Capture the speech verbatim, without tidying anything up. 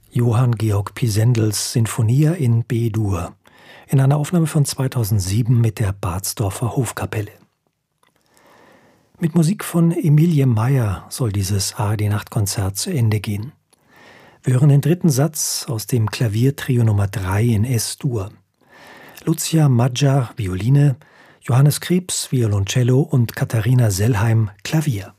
Johann Georg Pisendels Sinfonia in B-Dur in einer Aufnahme von zweitausendsieben mit der Bardsdorfer Hofkapelle. Mit Musik von Emilie Meyer soll dieses A R D-Nachtkonzert zu Ende gehen. Wir hören den dritten Satz aus dem Klaviertrio Nummer drei in S-Dur. Lucia Maggiar, Violine, Johannes Krebs, Violoncello und Katharina Sellheim, Klavier.